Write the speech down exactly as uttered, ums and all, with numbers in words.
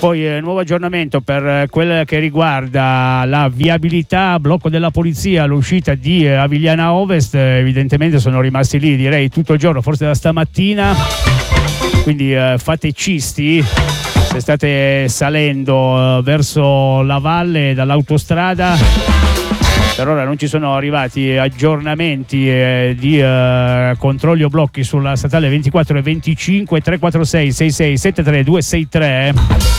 Poi eh, nuovo aggiornamento per eh, quel che riguarda la viabilità, blocco della polizia all'uscita di eh, Avigliana Ovest, eh, evidentemente sono rimasti lì direi tutto il giorno, forse da stamattina, quindi eh, fate cisti se state salendo eh, verso la valle dall'autostrada. Per ora non ci sono arrivati aggiornamenti eh, di eh, controlli o blocchi sulla statale ventiquattro e venticinque. Tre quattro sei sei sei sette tre due sei tre.